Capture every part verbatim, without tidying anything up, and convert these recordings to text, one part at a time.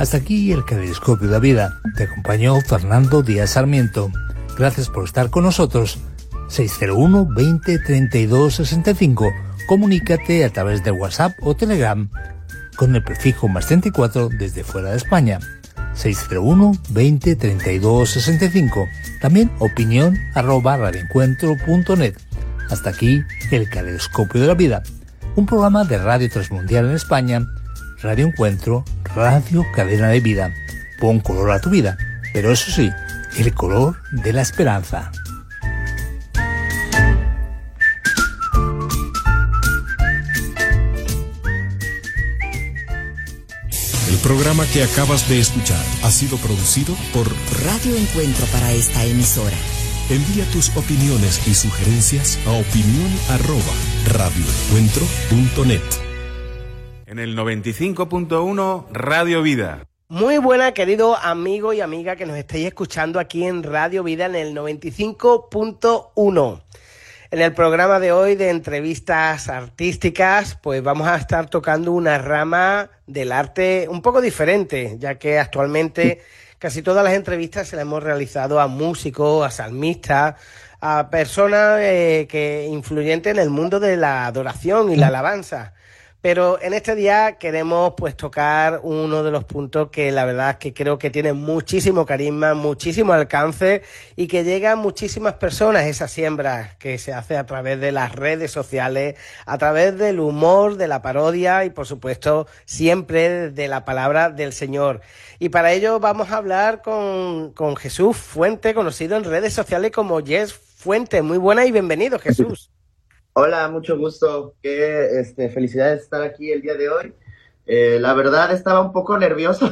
Hasta aquí el Caleidoscopio de la Vida. Te acompañó Fernando Díaz Sarmiento. Gracias por estar con nosotros. seis cero uno, veinte, treinta y dos, sesenta y cinco. Comunícate a través de WhatsApp o Telegram con el prefijo más treinta y cuatro desde fuera de España. seis cero uno, veinte, treinta y dos, sesenta y cinco. También opinión arroba radioencuentro punto net. Hasta aquí el Caleidoscopio de la Vida, un programa de Radio Transmundial en España, Radio Encuentro, Radio Cadena de Vida. Pon color a tu vida, pero eso sí, el color de la esperanza. El programa que acabas de escuchar ha sido producido por Radio Encuentro para esta emisora. Envía tus opiniones y sugerencias a opinión arroba radioencuentro punto net. En el noventa y cinco punto uno Radio Vida. Muy buena, querido amigo y amiga que nos estáis escuchando aquí en Radio Vida en el noventa y cinco punto uno. En el programa de hoy de entrevistas artísticas, pues vamos a estar tocando una rama del arte un poco diferente, ya que actualmente casi todas las entrevistas se las hemos realizado a músicos, a salmistas, a personas eh, que influyentes en el mundo de la adoración y la alabanza. Pero en este día queremos pues tocar uno de los puntos que la verdad es que creo que tiene muchísimo carisma, muchísimo alcance y que llega a muchísimas personas, esa siembra que se hace a través de las redes sociales, a través del humor, de la parodia y por supuesto siempre de la palabra del Señor. Y para ello vamos a hablar con, con Jesús Fuente, conocido en redes sociales como Yes Fuente. Muy buena y bienvenido, Jesús. Hola, mucho gusto. Qué este, felicidad de estar aquí el día de hoy. Eh, la verdad estaba un poco nervioso,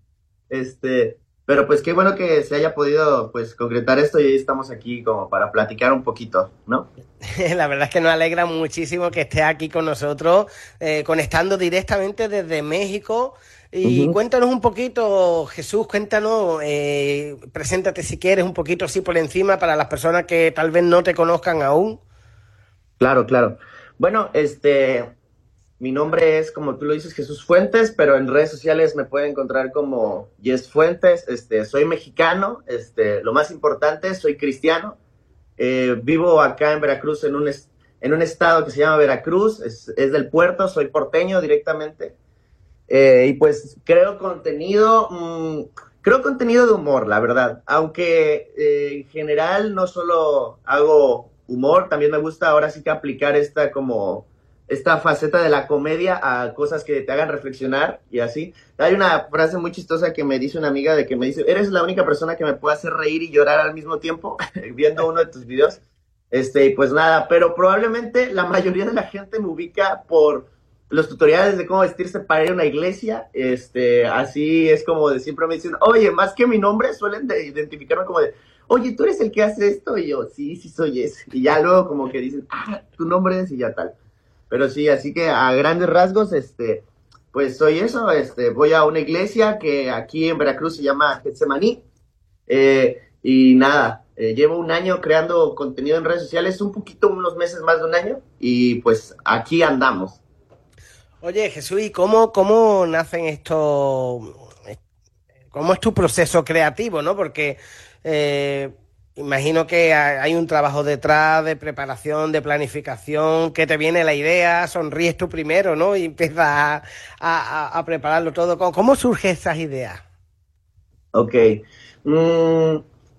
este, pero pues qué bueno que se haya podido pues concretar esto y hoy estamos aquí como para platicar un poquito, ¿no? La verdad es que nos alegra muchísimo que estés aquí con nosotros, eh, conectando directamente desde México. Y uh-huh. Cuéntanos un poquito, Jesús, cuéntanos, eh, preséntate si quieres un poquito así por encima para las personas que tal vez no te conozcan aún. Claro, claro. Bueno, este, mi nombre es, como tú lo dices, Jesús Fuentes, pero en redes sociales me pueden encontrar como Yes Fuentes. Este, soy mexicano, este, lo más importante, soy cristiano. Eh, vivo acá en Veracruz, en un, es, en un estado que se llama Veracruz, es, es del puerto, soy porteño directamente. Eh, y pues creo contenido, mmm, creo contenido de humor, la verdad. Aunque eh, en general no solo hago humor, también me gusta ahora sí que aplicar esta como esta faceta de la comedia a cosas que te hagan reflexionar y así. Hay una frase muy chistosa que me dice una amiga de que me dice, eres la única persona que me puede hacer reír y llorar al mismo tiempo viendo uno de tus videos. Este, y pues nada, pero probablemente la mayoría de la gente me ubica por los tutoriales de cómo vestirse para ir a una iglesia. Este, así es como de siempre me dicen, oye, más que mi nombre suelen de identificarme como de, oye, ¿tú eres el que hace esto? Y yo, sí, sí soy ese. Y ya luego como que dicen, ah, tu nombre es y ya tal. Pero sí, así que a grandes rasgos, este, pues soy eso. Este, voy a una iglesia que aquí en Veracruz se llama Getsemaní. Eh, y nada, eh, llevo un año creando contenido en redes sociales, un poquito, unos meses más de un año. Y pues aquí andamos. Oye, Jesús, ¿y cómo, cómo nacen estos? ¿Cómo es tu proceso creativo, no? Porque Eh, imagino que hay un trabajo detrás de preparación, de planificación, que te viene la idea, sonríes tú primero, ¿no? Y empiezas a, a, a prepararlo todo. ¿Cómo, cómo surgen esas ideas? Ok. Mm,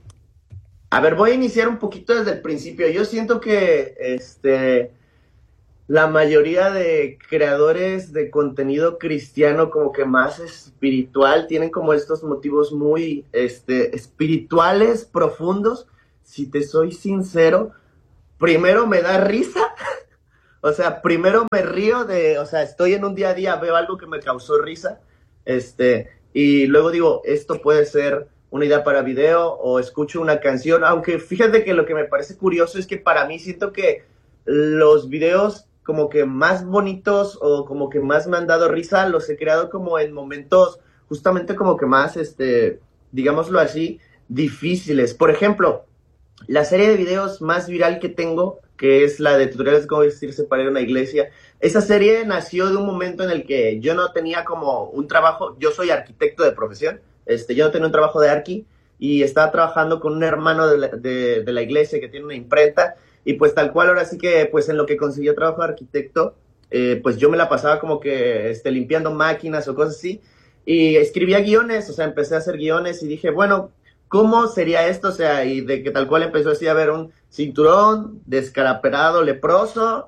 a ver, voy a iniciar un poquito desde el principio. Yo siento que este, la mayoría de creadores de contenido cristiano como que más espiritual tienen como estos motivos muy este, espirituales, profundos. Si te soy sincero, primero me da risa. O sea, primero me río de, o sea, estoy en un día a día, veo algo que me causó risa, este, y luego digo, esto puede ser una idea para video, o escucho una canción, aunque fíjate que lo que me parece curioso es que para mí siento que los videos como que más bonitos o como que más me han dado risa, los he creado como en momentos justamente como que más, este, digámoslo así, difíciles. Por ejemplo, la serie de videos más viral que tengo, que es la de tutoriales de cómo vestirse para ir a una iglesia. Esa serie nació de un momento en el que yo no tenía como un trabajo, yo soy arquitecto de profesión, este, yo no tenía un trabajo de arqui, y estaba trabajando con un hermano de la, de, de la iglesia que tiene una imprenta, y pues tal cual ahora sí que pues en lo que consiguió trabajo de arquitecto, eh, pues yo me la pasaba como que este, limpiando máquinas o cosas así, y escribía guiones, o sea, empecé a hacer guiones y dije, bueno, ¿cómo sería esto? O sea, y de que tal cual empezó así a ver un cinturón descaraperado leproso,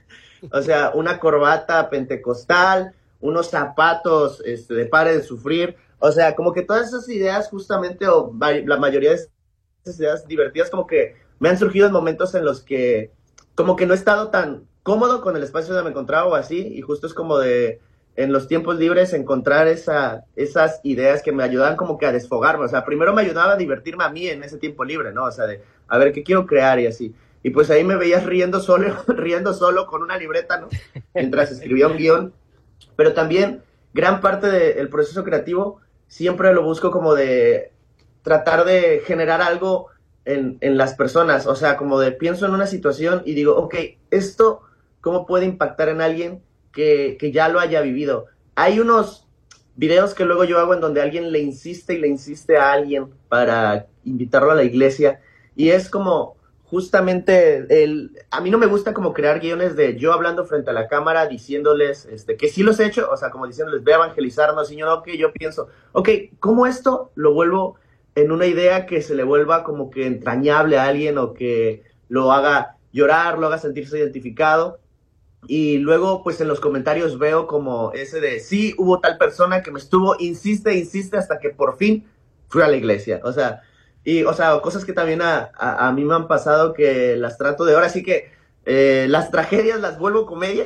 o sea, una corbata pentecostal, unos zapatos este, de pare de sufrir, o sea, como que todas esas ideas justamente, o la mayoría de esas ideas divertidas, como que me han surgido en momentos en los que como que no he estado tan cómodo con el espacio donde me encontraba o así, y justo es como de, en los tiempos libres, encontrar esa, esas ideas que me ayudaban como que a desfogarme. O sea, primero me ayudaba a divertirme a mí en ese tiempo libre, ¿no? O sea, de a ver qué quiero crear y así. Y pues ahí me veías riendo solo, riendo solo con una libreta, ¿no? Mientras escribía un guión. Pero también gran parte del proceso creativo siempre lo busco como de tratar de generar algo en, en las personas. O sea, como de pienso en una situación y digo, ok, esto, ¿cómo puede impactar en alguien que, que ya lo haya vivido? Hay unos videos que luego yo hago en donde alguien le insiste y le insiste a alguien para invitarlo a la iglesia, y es como justamente el, a mí no me gusta como crear guiones de yo hablando frente a la cámara diciéndoles este, que sí los he hecho, o sea, como diciéndoles ve a evangelizarnos, y yo no, que yo pienso, ok, ¿cómo esto lo vuelvo en una idea que se le vuelva como que entrañable a alguien, o que lo haga llorar, lo haga sentirse identificado? Y luego, pues en los comentarios veo como ese de, sí, hubo tal persona que me estuvo, insiste, insiste, hasta que por fin fui a la iglesia. O sea, y, o sea, cosas que también a, a, a mí me han pasado, que las trato de ahora sí que eh, las tragedias las vuelvo comedia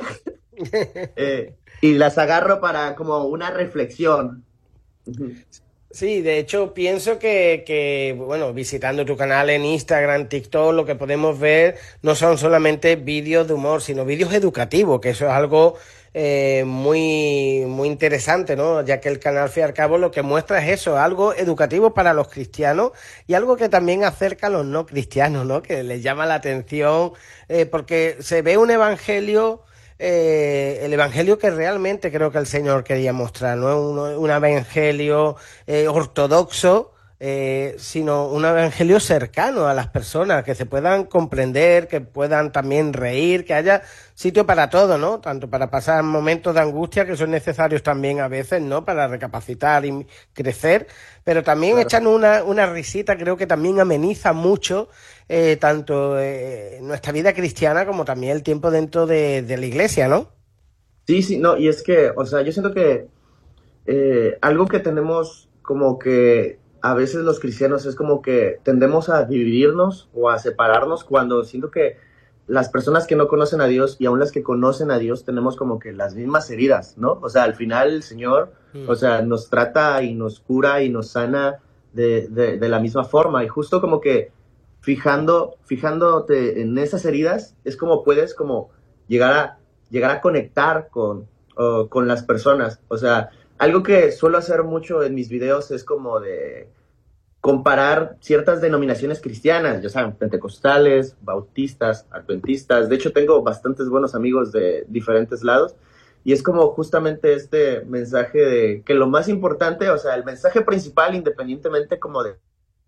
eh, y las agarro para como una reflexión. Sí, de hecho pienso que, que, bueno, visitando tu canal en Instagram, TikTok, lo que podemos ver no son solamente vídeos de humor, sino vídeos educativos, que eso es algo eh, muy, muy interesante, ¿no? Ya que el canal, al fin y al cabo, lo que muestra es eso, algo educativo para los cristianos, y algo que también acerca a los no cristianos, ¿no? Que les llama la atención, eh, porque se ve un evangelio... Eh, el evangelio que realmente creo que el Señor quería mostrar, no un, un evangelio eh, ortodoxo, eh, sino un evangelio cercano a las personas, que se puedan comprender, que puedan también reír, que haya sitio para todo, ¿no? Tanto para pasar momentos de angustia, que son necesarios también a veces, ¿no? Para recapacitar y crecer, pero también claro, echando una, una risita, creo que también ameniza mucho eh, tanto eh, nuestra vida cristiana como también el tiempo dentro de, de la iglesia, ¿no? Sí, sí, no, y es que, o sea, yo siento que eh, algo que tenemos como que a veces los cristianos es como que tendemos a dividirnos o a separarnos, cuando siento que las personas que no conocen a Dios y aún las que conocen a Dios tenemos como que las mismas heridas, ¿no? O sea, al final el Señor, mm. o sea, nos trata y nos cura y nos sana de, de, de la misma forma, y justo como que fijando, fijándote en esas heridas es como puedes como llegar a, llegar a conectar con, uh, con las personas. O sea, algo que suelo hacer mucho en mis videos es como de comparar ciertas denominaciones cristianas, ya saben, pentecostales, bautistas, adventistas. De hecho, tengo bastantes buenos amigos de diferentes lados, y es como justamente este mensaje de que lo más importante, o sea, el mensaje principal, independientemente como de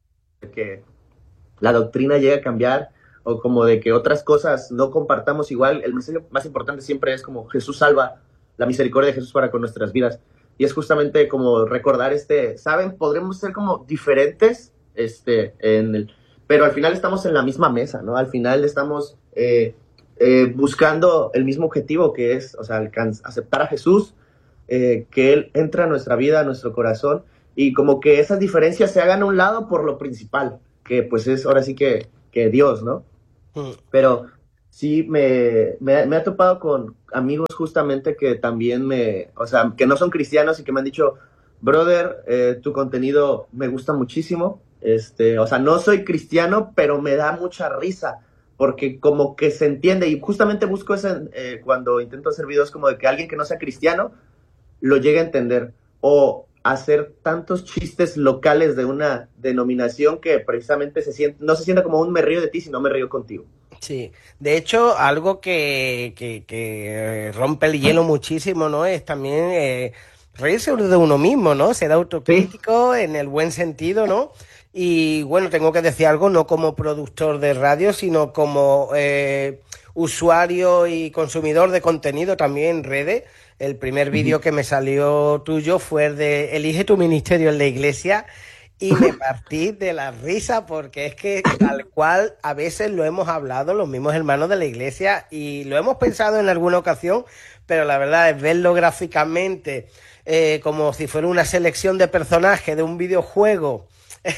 que la doctrina llegue a cambiar, o como de que otras cosas no compartamos igual, el mensaje más importante siempre es como Jesús salva, la misericordia de Jesús para con nuestras vidas. Y es justamente como recordar este, ¿saben? Podremos ser como diferentes, este, en el, pero al final estamos en la misma mesa, ¿no? Al final estamos eh, eh, buscando el mismo objetivo, que es, o sea, alcanz- aceptar a Jesús, eh, que Él entra a nuestra vida, a nuestro corazón, y como que esas diferencias se hagan a un lado por lo principal, que pues es ahora sí que, que Dios, ¿no? Mm. Pero sí me, me, me ha topado con amigos justamente que también me, o sea, que no son cristianos y que me han dicho, brother, eh, tu contenido me gusta muchísimo, este, o sea, no soy cristiano, pero me da mucha risa, porque como que se entiende, y justamente busco ese, eh, cuando intento hacer videos, como de que alguien que no sea cristiano lo llegue a entender, o hacer tantos chistes locales de una denominación que precisamente se siente, no se sienta como un me río de ti, sino me río contigo. Sí, de hecho, algo que, que, que rompe el hielo muchísimo, ¿no? Es también eh, reírse de uno mismo, ¿no? Ser autocrítico en el buen sentido, ¿no? Y bueno, tengo que decir algo, no como productor de radio, sino como eh, usuario y consumidor de contenido también en redes. El primer vídeo que me salió tuyo fue el de Elige tu ministerio en la iglesia. Y me partí de la risa porque es que tal cual a veces lo hemos hablado los mismos hermanos de la iglesia y lo hemos pensado en alguna ocasión, pero la verdad es verlo gráficamente eh, como si fuera una selección de personajes de un videojuego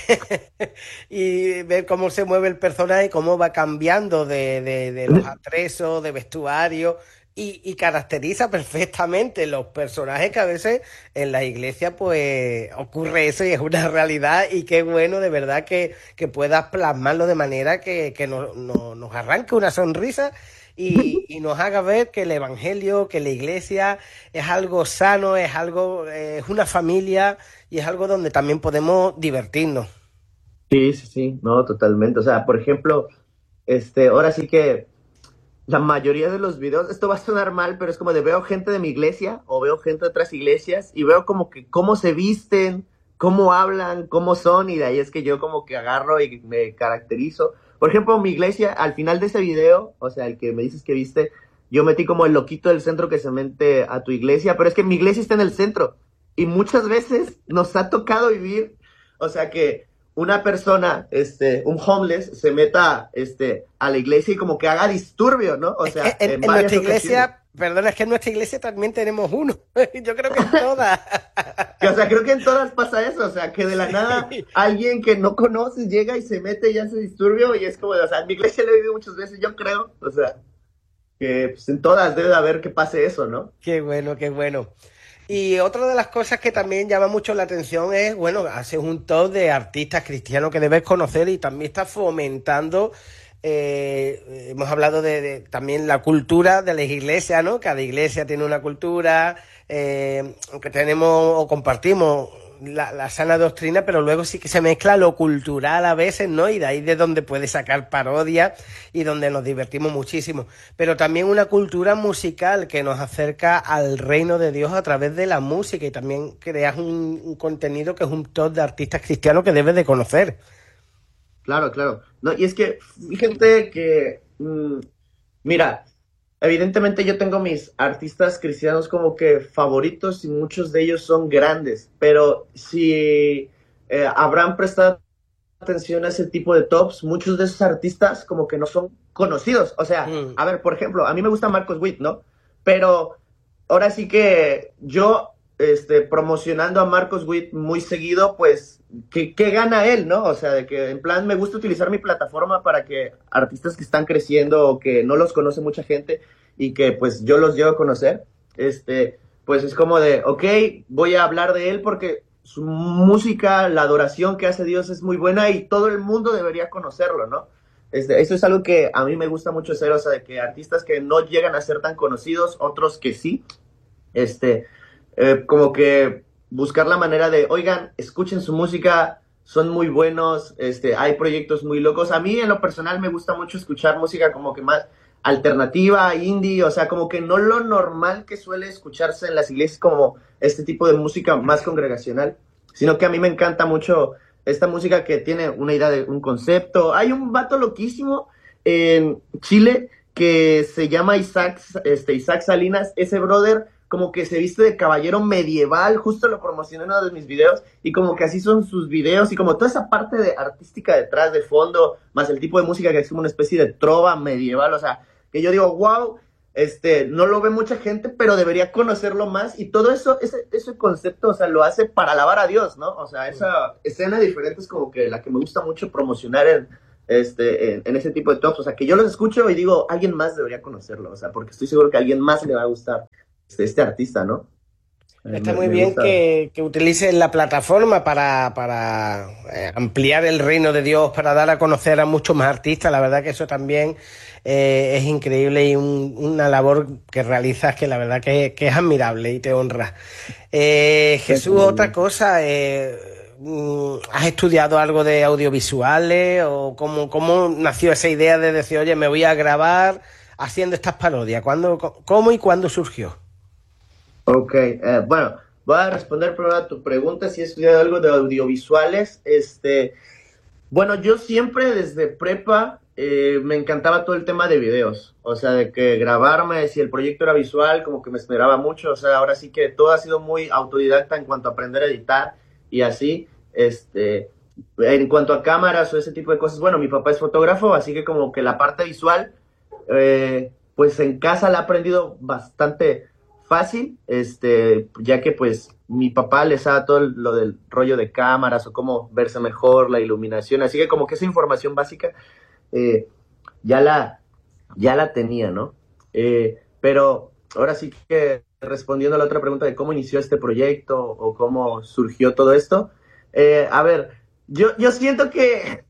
y ver cómo se mueve el personaje, cómo va cambiando de, de, de los atresos, de vestuario. Y, y caracteriza perfectamente los personajes que a veces en la iglesia pues ocurre eso y es una realidad, y qué bueno de verdad que, que puedas plasmarlo de manera que, que nos, nos, nos arranque una sonrisa y, y nos haga ver que el evangelio, que la iglesia es algo sano, es algo, eh, es una familia y es algo donde también podemos divertirnos. Sí, sí, sí, no, totalmente. O sea, por ejemplo, este, ahora sí que la mayoría de los videos, esto va a sonar mal, pero es como de veo gente de mi iglesia o veo gente de otras iglesias y veo como que cómo se visten, cómo hablan, cómo son, y de ahí es que yo como que agarro y me caracterizo. Por ejemplo, mi iglesia, al final de ese video, o sea, el que me dices que viste, yo metí como el loquito del centro que se mete a tu iglesia, pero es que mi iglesia está en el centro y muchas veces nos ha tocado vivir, o sea que una persona, este, un homeless, se meta este, a la iglesia y como que haga disturbio, ¿no? O sea, en, en, en nuestra iglesia, perdona, es que en nuestra iglesia también tenemos uno. Yo creo que en todas. Que, o sea, creo que en todas pasa eso, o sea, que de la sí. nada alguien que no conoces llega y se mete y hace disturbio, y es como, o sea, en mi iglesia lo he vivido muchas veces, yo creo, o sea, que pues, en todas debe de haber que pase eso, ¿no? Qué bueno, qué bueno. Y otra de las cosas que también llama mucho la atención es, bueno, haces un top de artistas cristianos que debes conocer y también estás fomentando, eh, hemos hablado de, de también la cultura de las iglesias, ¿no? Cada iglesia tiene una cultura, eh, aunque tenemos o compartimos la, la sana doctrina, pero luego sí que se mezcla lo cultural a veces, ¿no? Y de ahí de donde puede sacar parodias y donde nos divertimos muchísimo. Pero también una cultura musical que nos acerca al reino de Dios a través de la música, y también creas un, un contenido que es un top de artistas cristianos que debes de conocer. Claro, claro. No, y es que, fíjate que, mmm, mira, evidentemente yo tengo mis artistas cristianos como que favoritos y muchos de ellos son grandes, pero si eh, habrán prestado atención a ese tipo de tops, muchos de esos artistas como que no son conocidos. O sea, mm. a ver, por ejemplo, a mí me gusta Marcos Witt, ¿no? Pero ahora sí que yo, este, promocionando a Marcos Witt muy seguido, pues, ¿qué, qué gana él, no? O sea, de que en plan me gusta utilizar mi plataforma para que artistas que están creciendo o que no los conoce mucha gente y que pues yo los llevo a conocer, este, pues es como de, ok, voy a hablar de él porque su música, la adoración que hace Dios es muy buena y todo el mundo debería conocerlo, ¿no? Este, eso es algo que a mí me gusta mucho hacer, o sea, de que artistas que no llegan a ser tan conocidos, otros que sí, este, eh, como que buscar la manera de, oigan, escuchen su música, son muy buenos, este, hay proyectos muy locos. A mí en lo personal me gusta mucho escuchar música como que más alternativa, indie, o sea, como que no lo normal que suele escucharse en las iglesias como este tipo de música más congregacional, sino que a mí me encanta mucho esta música que tiene una idea de un concepto. Hay un vato loquísimo en Chile que se llama Isaac, este, Isaac Salinas. Ese brother como que se viste de caballero medieval, justo lo promocioné en uno de mis videos, y como que así son sus videos, y como toda esa parte de artística detrás, de fondo, más el tipo de música que es como una especie de trova medieval, o sea, que yo digo, wow, este, no lo ve mucha gente, pero debería conocerlo más, y todo eso, ese, ese concepto, o sea, lo hace para alabar a Dios, ¿no? O sea, esa escena diferente es como que la que me gusta mucho promocionar en, este, en, en ese tipo de tops, o sea, que yo los escucho y digo, alguien más debería conocerlo, o sea, porque estoy seguro que a alguien más le va a gustar este, este artista, ¿no? Está muy bien que, que utilicen la plataforma para, para eh, ampliar el reino de Dios, para dar a conocer a muchos más artistas. La verdad que eso también eh, es increíble y un, una labor que realizas que la verdad que, que es admirable y te honra. Eh, Jesús, otra cosa, eh, ¿has estudiado algo de audiovisuales o cómo, cómo nació esa idea de decir, oye, me voy a grabar haciendo estas parodias? ¿Cuándo, cómo y cuándo surgió? Ok, eh, bueno, voy a responder primero a tu pregunta, si he estudiado algo de audiovisuales. Este, bueno, yo siempre desde prepa eh, me encantaba todo el tema de videos, o sea, de que grabarme, si el proyecto era visual, como que me esperaba mucho, o sea, ahora sí que todo ha sido muy autodidacta en cuanto a aprender a editar y así, este, en cuanto a cámaras o ese tipo de cosas. Bueno, mi papá es fotógrafo, así que como que la parte visual, eh, pues en casa la he aprendido bastante fácil, este, ya que pues mi papá le sabe todo lo del rollo de cámaras o cómo verse mejor, la iluminación, así que como que esa información básica eh, ya la ya la tenía, ¿no? Eh, pero ahora sí que respondiendo a la otra pregunta de cómo inició este proyecto o cómo surgió todo esto, eh, a ver, yo, yo siento que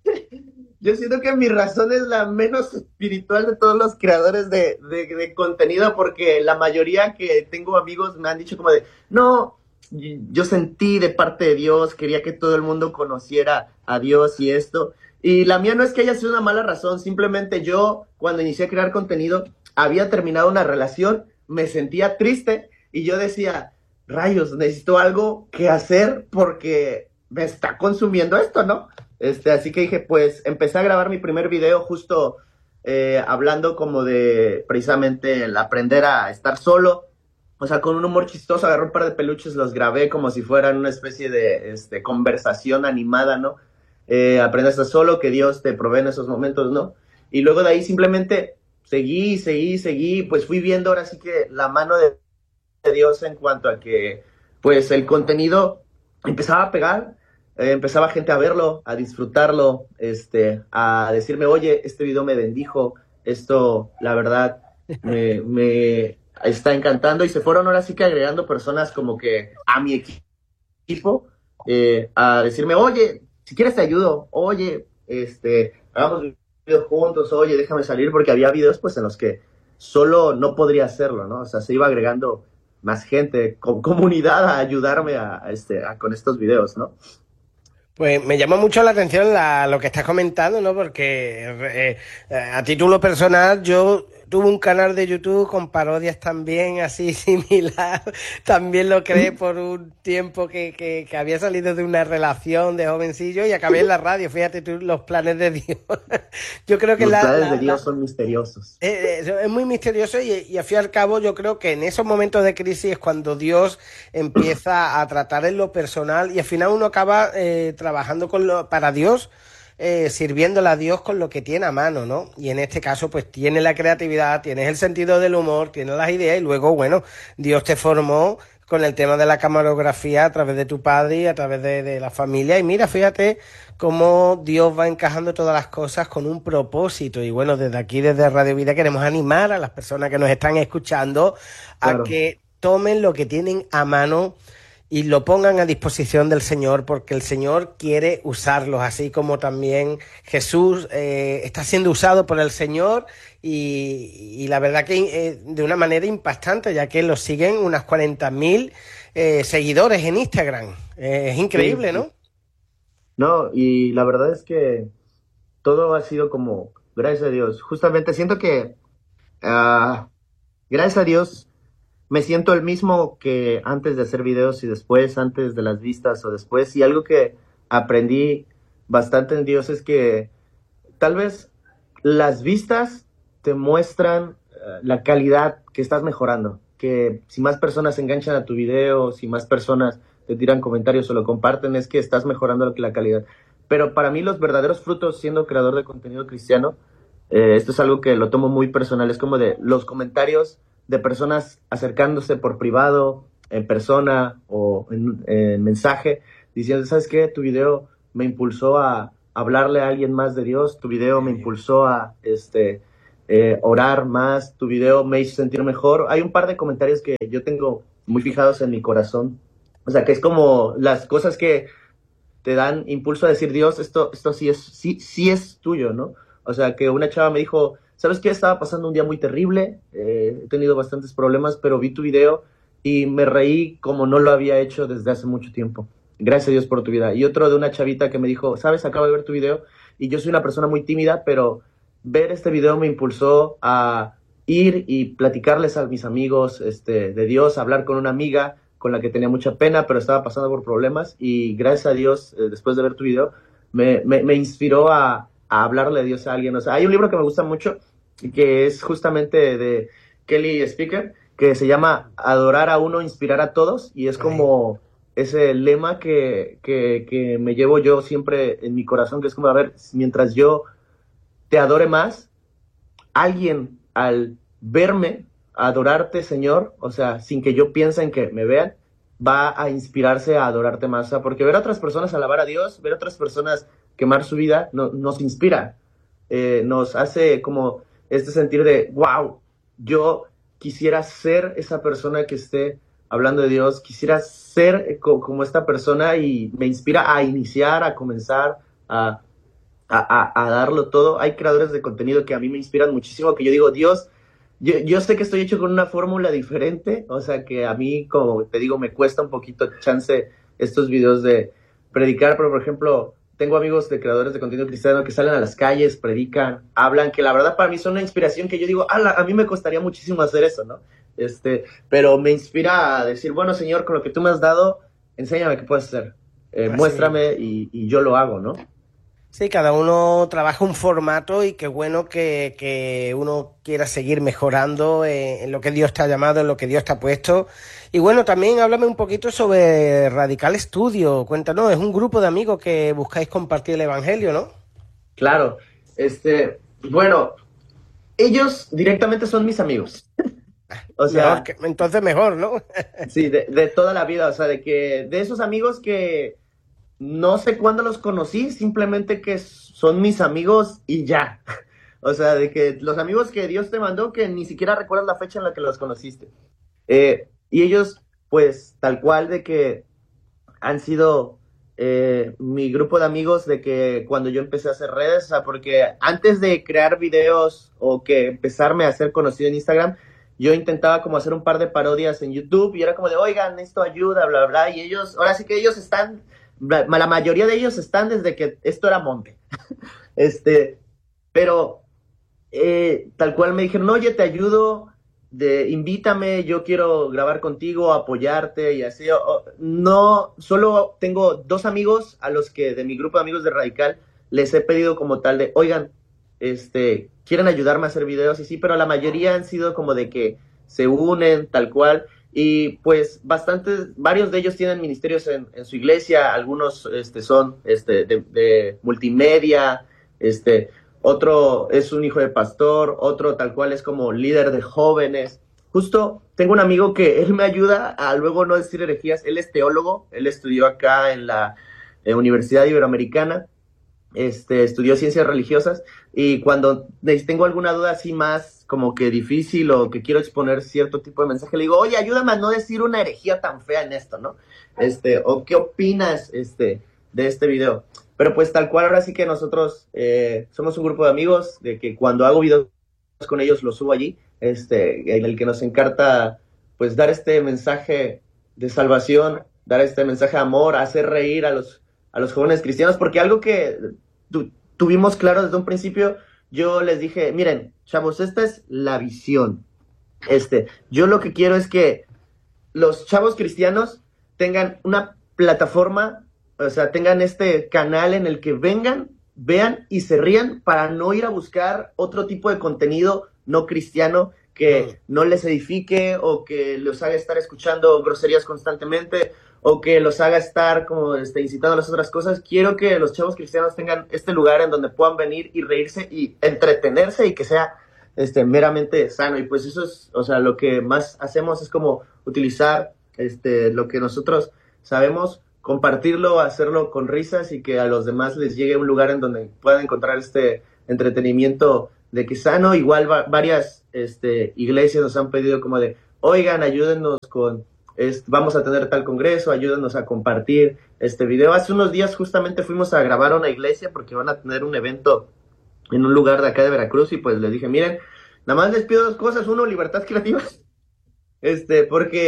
yo siento que mi razón es la menos espiritual de todos los creadores de, de, de contenido, porque la mayoría que tengo amigos me han dicho como de, no, yo sentí de parte de Dios, quería que todo el mundo conociera a Dios y esto. Y la mía no es que haya sido una mala razón, simplemente yo, cuando inicié a crear contenido, había terminado una relación, me sentía triste y yo decía, rayos, necesito algo que hacer porque me está consumiendo esto, ¿no? Este, así que dije, pues, empecé a grabar mi primer video justo eh, hablando como de, precisamente, el aprender a estar solo, o sea, con un humor chistoso, agarré un par de peluches, los grabé como si fueran una especie de este, conversación animada, ¿no? Eh, aprende a estar solo, que Dios te provee en esos momentos, ¿no? Y luego de ahí simplemente seguí, seguí, seguí, pues fui viendo ahora sí que la mano de, de Dios en cuanto a que, pues, el contenido empezaba a pegar, eh, empezaba gente a verlo, a disfrutarlo, este, a decirme, oye, este video me bendijo, esto, la verdad, me, me está encantando, y se fueron ahora sí que agregando personas como que a mi equipo, eh, a decirme, oye, si quieres te ayudo, oye, este, hagamos videos juntos, oye, déjame salir, porque había videos pues en los que solo no podría hacerlo, ¿no? O sea, se iba agregando más gente, con comunidad a ayudarme a, a este, a, con estos videos, ¿no? Pues me llama mucho la atención la, lo que estás comentando, ¿no? Porque eh, a título personal yo tuve un canal de YouTube con parodias también así similar. También lo creé por un tiempo que, que, que había salido de una relación de jovencillo y acabé en la radio. Fíjate tú, los planes de Dios. Yo creo que los la, planes la, de Dios la, son misteriosos. Eh, eh, es muy misterioso y, y al fin y al cabo yo creo que en esos momentos de crisis es cuando Dios empieza a tratar en lo personal y al final uno acaba eh, trabajando con lo, para Dios, Eh, sirviéndole a Dios con lo que tiene a mano, ¿no? Y en este caso, pues tiene la creatividad, tienes el sentido del humor, tienes las ideas y luego, bueno, Dios te formó con el tema de la camarografía a través de tu padre y a través de, de la familia. Y mira, fíjate cómo Dios va encajando todas las cosas con un propósito. Y bueno, desde aquí, desde Radio Vida, queremos animar a las personas que nos están escuchando a Claro. que tomen lo que tienen a mano y lo pongan a disposición del Señor, porque el Señor quiere usarlos, así como también Jesús eh, está siendo usado por el Señor y, y la verdad que eh, de una manera impactante, ya que lo siguen unas cuarenta mil eh, seguidores en Instagram. Eh, es increíble, Sí. ¿no? No, y la verdad es que todo ha sido como, gracias a Dios. Justamente siento que, uh, gracias a Dios, me siento el mismo que antes de hacer videos y después, antes de las vistas o después. Y algo que aprendí bastante en Dios es que tal vez las vistas te muestran uh, la calidad que estás mejorando. Que si más personas se enganchan a tu video, si más personas te tiran comentarios o lo comparten, es que estás mejorando la calidad. Pero para mí los verdaderos frutos siendo creador de contenido cristiano, eh, esto es algo que lo tomo muy personal, es como de los comentarios de personas acercándose por privado, en persona o en, en mensaje, diciendo, ¿sabes qué? Tu video me impulsó a hablarle a alguien más de Dios, tu video me impulsó a este, eh, orar más, tu video me hizo sentir mejor. Hay un par de comentarios que yo tengo muy fijados en mi corazón, o sea, que es como las cosas que te dan impulso a decir, Dios, esto, esto sí es, sí, sí es tuyo, ¿no? O sea, que una chava me dijo, ¿sabes qué? Estaba pasando un día muy terrible, eh, he tenido bastantes problemas, pero vi tu video y me reí como no lo había hecho desde hace mucho tiempo. gracias a Dios por tu vida. Y otro de una chavita que me dijo, sabes, acabo de ver tu video y yo soy una persona muy tímida, pero ver este video me impulsó a ir y platicarles a mis amigos este, de Dios, hablar con una amiga con la que tenía mucha pena, pero estaba pasando por problemas, y gracias a Dios, eh, después de ver tu video, me, me, me inspiró a, a hablarle de Dios a alguien. O sea, hay un libro que me gusta mucho, que es justamente de Kelly Speaker, que se llama Adorar a uno, inspirar a todos, y es como ese lema que, que, que me llevo yo siempre en mi corazón, que es como, a ver, mientras yo te adore más, alguien al verme adorarte, Señor, o sea, sin que yo piense en que me vean, va a inspirarse a adorarte más. O sea, porque ver a otras personas alabar a Dios, ver a otras personas quemar su vida, no, nos inspira, eh, nos hace como este sentir de, wow, yo quisiera ser esa persona que esté hablando de Dios, quisiera ser co- como esta persona, y me inspira a iniciar, a comenzar, a, a, a, a darlo todo. Hay creadores de contenido que a mí me inspiran muchísimo, que yo digo, Dios, Yo, yo sé que estoy hecho con una fórmula diferente, o sea que a mí, como te digo, me cuesta un poquito chance estos videos de predicar, pero por ejemplo, tengo amigos de creadores de contenido cristiano que salen a las calles, predican, hablan, que la verdad para mí son una inspiración, que yo digo, a, la, a mí me costaría muchísimo hacer eso, ¿no? Este, pero me inspira a decir, bueno, Señor, con lo que tú me has dado, enséñame qué puedes hacer, eh, muéstrame y, y yo lo hago, ¿no? Sí, cada uno trabaja un formato, y qué bueno que, que uno quiera seguir mejorando en, en lo que Dios te ha llamado, en lo que Dios te ha puesto. Y bueno, también háblame un poquito sobre Radical Studio. Cuéntanos, es un grupo de amigos que buscáis compartir el evangelio, ¿no? Claro, este, bueno, ellos directamente son mis amigos. O sea, mejor que, entonces mejor, ¿no? sí, de, de toda la vida, o sea, de que de esos amigos que no sé cuándo los conocí, simplemente que son mis amigos y ya. O sea, de que los amigos que Dios te mandó, que ni siquiera recuerdas la fecha en la que los conociste. Eh, y ellos, pues, tal cual de que han sido eh, mi grupo de amigos de que cuando yo empecé a hacer redes, o sea, porque antes de crear videos o que empezarme a ser conocido en Instagram, yo intentaba como hacer un par de parodias en YouTube, y era como de, oigan, esto ayuda, bla, bla, y ellos, ahora sí que ellos están... La mayoría de ellos están desde que esto era monte. este, pero eh, tal cual me dijeron, oye, te ayudo, de, invítame, yo quiero grabar contigo, apoyarte y así. O, no, solo tengo dos amigos a los que de mi grupo de amigos de Radical les he pedido como tal de, oigan, este, quieren ayudarme a hacer videos, y sí, pero la mayoría han sido como de que se unen, tal cual. Y pues bastantes, varios de ellos tienen ministerios en, en su iglesia, algunos este, son este, de, de multimedia, este, otro es un hijo de pastor, otro tal cual es como líder de jóvenes. Justo tengo un amigo que él me ayuda a luego no decir herejías, él es teólogo, él estudió acá en la eh, Universidad Iberoamericana, este, estudió ciencias religiosas, y cuando tengo alguna duda así más como que difícil o que quiero exponer cierto tipo de mensaje, le digo, oye, ayúdame a no decir una herejía tan fea en esto, ¿no? Este, o ¿qué opinas este, de este video? Pero pues tal cual, ahora sí que nosotros eh, somos un grupo de amigos, de que cuando hago videos con ellos los subo allí, este, en el que nos encanta pues dar este mensaje de salvación, dar este mensaje de amor, hacer reír a los, a los jóvenes cristianos, porque algo que tu, tuvimos claro desde un principio, yo les dije, miren, chavos, esta es la visión. Este, yo lo que quiero es que los chavos cristianos tengan una plataforma, o sea, tengan este canal en el que vengan, vean y se rían, para no ir a buscar otro tipo de contenido no cristiano que no les edifique, o que los haga estar escuchando groserías constantemente, o que los haga estar como este, incitando a las otras cosas. Quiero que los chavos cristianos tengan este lugar en donde puedan venir y reírse y entretenerse, y que sea este, meramente sano. Y pues eso es, o sea, lo que más hacemos es como utilizar este, lo que nosotros sabemos, compartirlo, hacerlo con risas, y que a los demás les llegue un lugar en donde puedan encontrar este entretenimiento de que sano. Igual va, varias este, iglesias nos han pedido como de, oigan, ayúdennos con... Es, vamos a tener tal congreso, ayúdenos a compartir este video. Hace unos días justamente fuimos a grabar a una iglesia porque van a tener un evento en un lugar de acá de Veracruz, y pues les dije, miren, nada más les pido dos cosas. Uno, libertad creativa, este, porque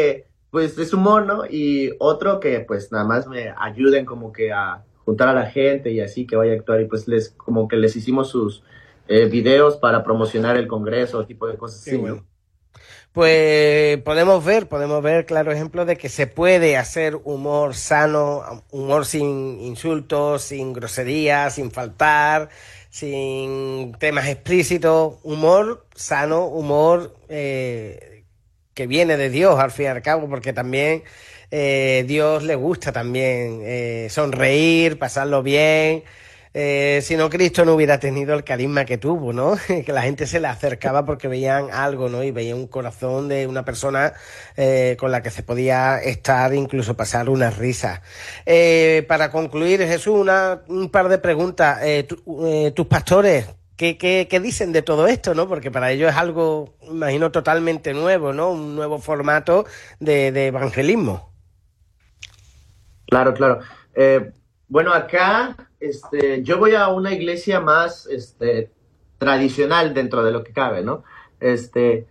pues es humor, ¿no? Y otro que pues nada más me ayuden como que a juntar a la gente y así que vaya a actuar y pues les como que les hicimos sus eh, videos para promocionar el congreso, tipo de cosas Qué así, bueno. ¿no? Pues podemos ver, podemos ver claro ejemplo de que se puede hacer humor sano, humor sin insultos, sin groserías, sin faltar, sin temas explícitos, humor sano, humor eh, que viene de Dios al fin y al cabo, porque también eh, Dios le gusta también eh, sonreír, pasarlo bien. Eh, si no, Cristo no hubiera tenido el carisma que tuvo, ¿no? Que la gente se le acercaba porque veían algo, ¿no? Y veían un corazón de una persona eh, con la que se podía estar, incluso pasar unas risas. Eh, para concluir, Jesús, una, un par de preguntas. Eh, tu, eh, tus pastores, ¿qué, qué, qué dicen de todo esto, no? Porque para ellos es algo, imagino, totalmente nuevo, ¿no? Un nuevo formato de, de evangelismo. Claro, claro. Eh, bueno, acá este, yo voy a una iglesia más este, tradicional dentro de lo que cabe, ¿no? Este,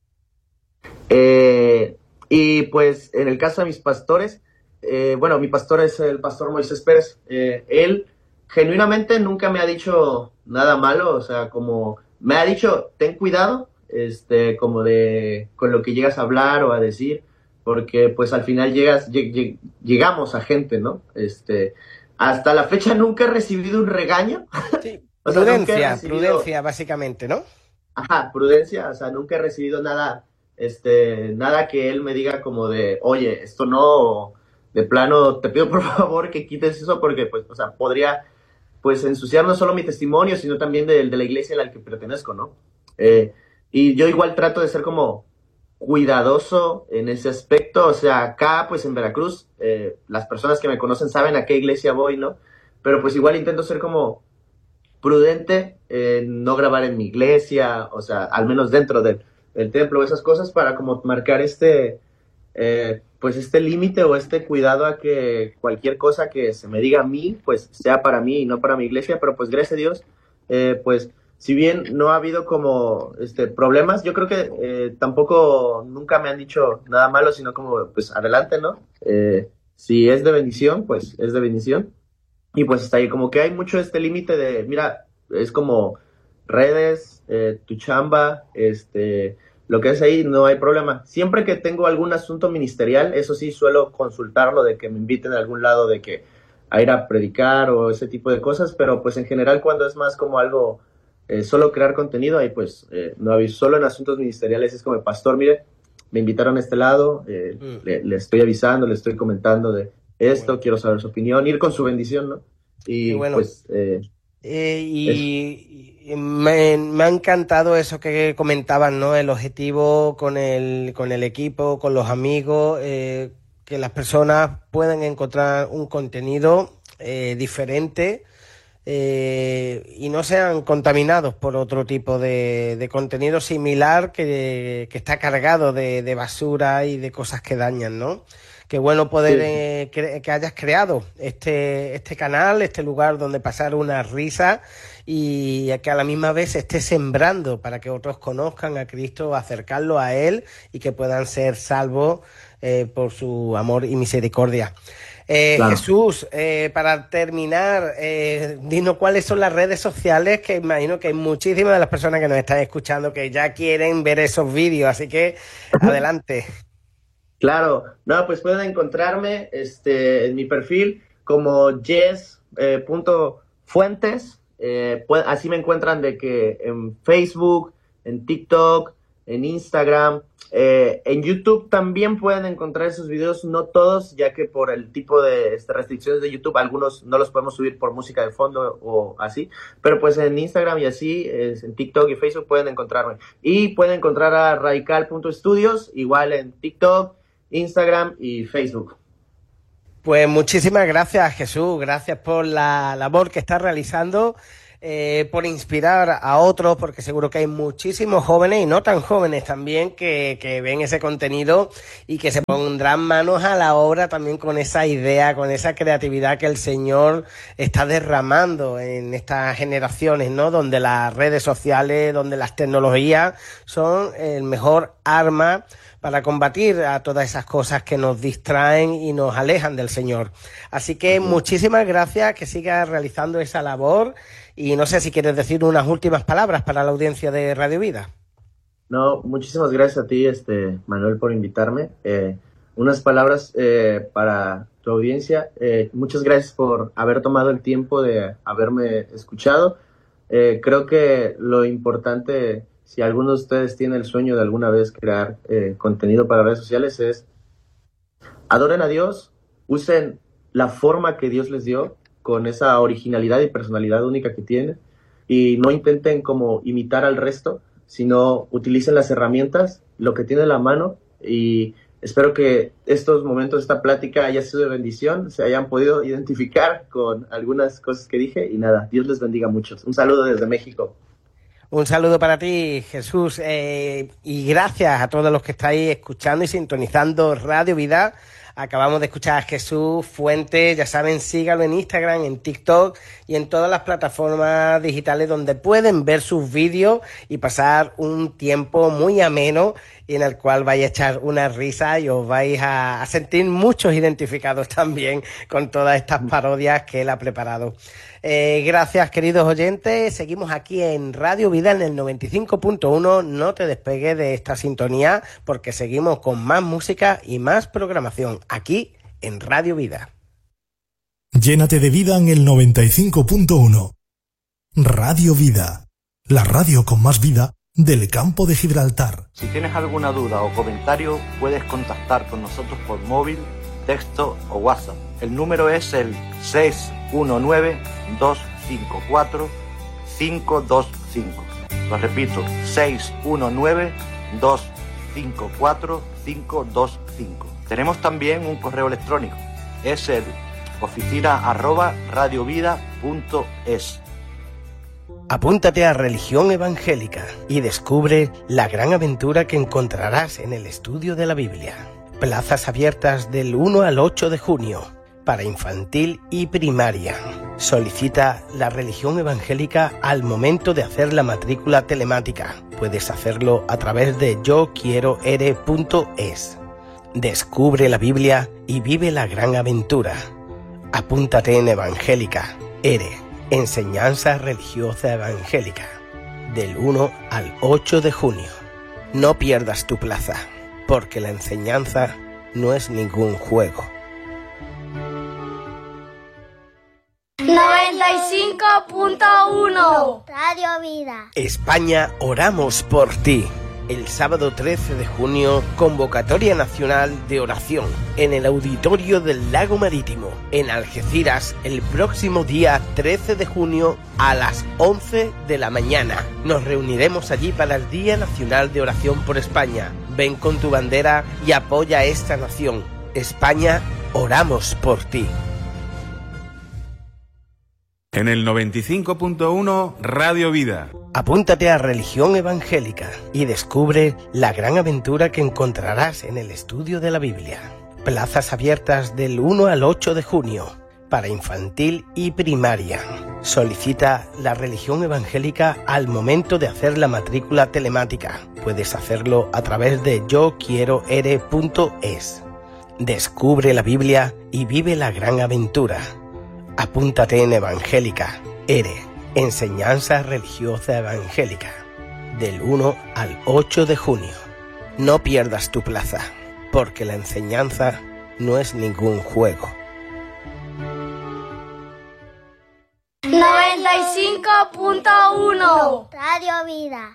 eh, y pues en el caso de mis pastores, eh, bueno, mi pastor es el pastor Moisés Pérez. Eh, él genuinamente nunca me ha dicho nada malo, o sea, como me ha dicho, ten cuidado, este, como de con lo que llegas a hablar o a decir, porque pues al final llegas, lleg, lleg, llegamos a gente, ¿no? Este, hasta la fecha nunca he recibido un regaño. Sí, O sea, prudencia, recibido, prudencia, básicamente, ¿no? Ajá, prudencia, o sea, nunca he recibido nada, este, nada que él me diga como de, oye, esto no, de plano, te pido por favor que quites eso porque, pues, o sea, podría, pues, ensuciar no solo mi testimonio, sino también de, de la iglesia a la que pertenezco, ¿no? Eh, y yo igual trato de ser como cuidadoso en ese aspecto, o sea, acá, pues, en Veracruz, eh, las personas que me conocen saben a qué iglesia voy, ¿no? Pero, pues, igual intento ser como prudente, eh, no grabar en mi iglesia, o sea, al menos dentro del, del templo, esas cosas, para como marcar este, eh, pues este límite o este cuidado a que cualquier cosa que se me diga a mí, pues sea para mí y no para mi iglesia, pero pues gracias a Dios, eh, pues si bien no ha habido como este problemas, yo creo que eh, tampoco nunca me han dicho nada malo, sino como pues adelante, ¿no? Eh, si es de bendición, pues es de bendición. Y pues hasta ahí, como que hay mucho este límite de, mira, es como redes, eh, tu chamba, este, lo que es ahí, no hay problema. Siempre que tengo algún asunto ministerial, eso sí, suelo consultarlo de que me inviten a algún lado, de que a ir a predicar o ese tipo de cosas, pero pues en general cuando es más como algo, eh, solo crear contenido, ahí pues eh, no aviso. Solo en asuntos ministeriales es como, pastor, mire, me invitaron a este lado, eh, mm. le, le estoy avisando, le estoy comentando de esto, bueno, quiero saber su opinión, ir con su bendición, ¿no? Y bueno, pues... Eh, eh, y, y me, me ha encantado eso que comentaban, ¿no? El objetivo con el, con el equipo, con los amigos, eh, que las personas puedan encontrar un contenido eh, diferente eh, y no sean contaminados por otro tipo de, de contenido similar que, que está cargado de, de basura y de cosas que dañan, ¿no? Qué bueno poder sí. eh, que, que hayas creado este, este canal, este lugar donde pasar una risa y que a la misma vez esté sembrando para que otros conozcan a Cristo, acercarlo a Él y que puedan ser salvos eh, por su amor y misericordia. Eh, claro. Jesús, eh, para terminar, eh, dinos cuáles son las redes sociales, que imagino que hay muchísimas de las personas que nos están escuchando que ya quieren ver esos vídeos, así que adelante. Claro, no, pues pueden encontrarme este, en mi perfil como Jess eh, punto Fuentes, eh, pues, así me encuentran de que en Facebook, en TikTok, en Instagram, eh, en YouTube también pueden encontrar esos videos, no todos, ya que por el tipo de este, restricciones de YouTube, algunos no los podemos subir por música de fondo o así, pero pues en Instagram y así, es, en TikTok y Facebook pueden encontrarme. Y pueden encontrar a radical punto estudios, igual en TikTok, Instagram y Facebook. Pues muchísimas gracias, Jesús, gracias por la labor que estás realizando, eh, por inspirar a otros, porque seguro que hay muchísimos jóvenes y no tan jóvenes también que, que ven ese contenido y que se pondrán manos a la obra también con esa idea, con esa creatividad que el Señor está derramando en estas generaciones, ¿no? Donde las redes sociales, donde las tecnologías son el mejor arma para combatir a todas esas cosas que nos distraen y nos alejan del Señor. Así que muchísimas gracias, que sigas realizando esa labor, y no sé si quieres decir unas últimas palabras para la audiencia de Radio Vida. No, muchísimas gracias a ti, este Manuel, por invitarme. Eh, unas palabras eh, para tu audiencia. Eh, muchas gracias por haber tomado el tiempo de haberme escuchado. Eh, creo que lo importante, si alguno de ustedes tiene el sueño de alguna vez crear eh, contenido para redes sociales, es adoren a Dios, usen la forma que Dios les dio, con esa originalidad y personalidad única que tiene, y no intenten como imitar al resto, sino utilicen las herramientas, lo que tiene a la mano, y espero que estos momentos, esta plática haya sido de bendición, se hayan podido identificar con algunas cosas que dije, y nada, Dios les bendiga mucho. Un saludo desde México. Un saludo para ti, Jesús, eh, y gracias a todos los que estáis escuchando y sintonizando Radio Vida. Acabamos de escuchar a Jesús Fuentes, ya saben, síganlo en Instagram, en TikTok y en todas las plataformas digitales donde pueden ver sus vídeos y pasar un tiempo muy ameno, y en el cual vais a echar una risa y os vais a, a sentir muchos identificados también con todas estas parodias que él ha preparado. Eh, gracias, queridos oyentes. Seguimos aquí en Radio Vida en el noventa y cinco punto uno. No te despegues de esta sintonía, porque seguimos con más música y más programación aquí en Radio Vida. Llénate de vida en el noventa y cinco punto uno. Radio Vida, la radio con más vida del campo de Gibraltar. Si tienes alguna duda o comentario, puedes contactar con nosotros por móvil, texto o WhatsApp. El número es el seis uno nueve, dos cinco cuatro, cinco dos cinco. Lo repito, seis uno nueve, dos cinco cuatro, cinco dos cinco. Tenemos también un correo electrónico. Es el oficina arroba radiovida punto es. Apúntate a Religión Evangélica y descubre la gran aventura que encontrarás en el estudio de la Biblia. Plazas abiertas del uno al ocho de junio para infantil y primaria. Solicita la Religión Evangélica al momento de hacer la matrícula telemática. Puedes hacerlo a través de yo quiero ere punto es. Descubre la Biblia y vive la gran aventura. Apúntate en Evangélica, ERE. Enseñanza Religiosa Evangélica, del uno al ocho de junio. No pierdas tu plaza, porque la enseñanza no es ningún juego. noventa y cinco punto uno Radio Vida. España, oramos por ti. El sábado trece de junio, convocatoria nacional de oración en el auditorio del Lago Marítimo, en Algeciras, el próximo día trece de junio a las once de la mañana. Nos reuniremos allí para el Día Nacional de Oración por España. Ven con tu bandera y apoya a esta nación. España, oramos por ti. En el noventa y cinco punto uno Radio Vida. Apúntate a Religión Evangélica y descubre la gran aventura que encontrarás en el estudio de la Biblia. Plazas abiertas del uno al ocho de junio para infantil y primaria. Solicita la Religión Evangélica al momento de hacer la matrícula telemática. Puedes hacerlo a través de yo quiero ere punto es. Descubre la Biblia y vive la gran aventura. Apúntate en Evangélica, ERE, Enseñanza Religiosa Evangélica, del uno al ocho de junio. No pierdas tu plaza, porque la enseñanza no es ningún juego. noventa y cinco punto uno Radio Vida.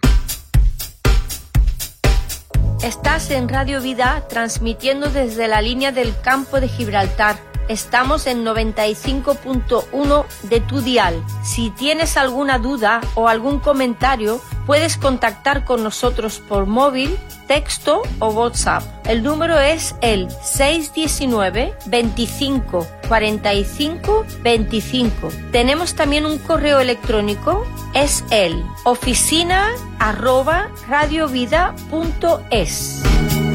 Estás en Radio Vida transmitiendo desde la línea del campo de Gibraltar. Estamos en noventa y cinco punto uno de tu dial. Si tienes alguna duda o algún comentario, puedes contactar con nosotros por móvil, texto o WhatsApp. El número es el seis uno nueve, veinticinco, cuarenta y cinco, veinticinco. Tenemos también un correo electrónico, es el oficina arroba radiovida punto es.